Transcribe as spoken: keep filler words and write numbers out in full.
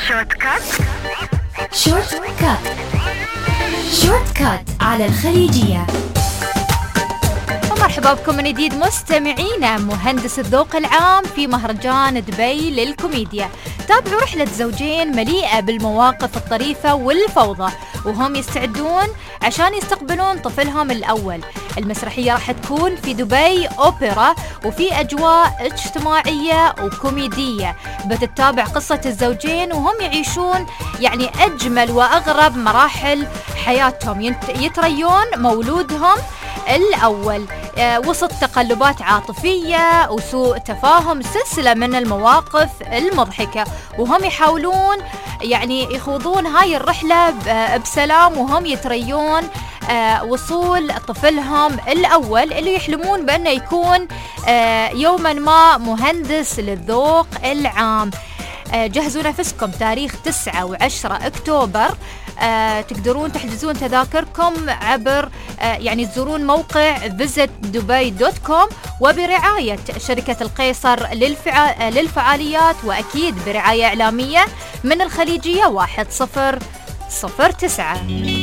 شورت كات شورت كات شورت كات على الخليجية. مرحبا بكم من جديد مستمعينا. مهندس الذوق العام في مهرجان دبي للكوميديا. تابعوا رحلة زوجين مليئة بالمواقف الطريفة والفوضى وهم يستعدون عشان يستقبلون طفلهم الأول. المسرحية راح تكون في دبي أوبرا وفي أجواء اجتماعية وكوميدية، بتتابع قصة الزوجين وهم يعيشون يعني أجمل وأغرب مراحل حياتهم، يتريون مولودهم الأول وسط تقلبات عاطفية وسوء تفاهم، سلسلة من المواقف المضحكة، وهم يحاولون يعني يخوضون هاي الرحلة بسلام وهم يتريون وصول طفلهم الأول اللي يحلمون بأنه يكون يوما ما مهندس للذوق العام. جهزوا نفسكم، تاريخ تسعة وعشرة أكتوبر. آه، تقدرون تحجزون تذاكركم عبر آه، يعني تزورون موقع فيزيت دبي دوت كوم وبرعاية شركة القيصر للفع... للفعاليات، وأكيد برعاية إعلامية من الخليجية واحد صفر صفر تسعة.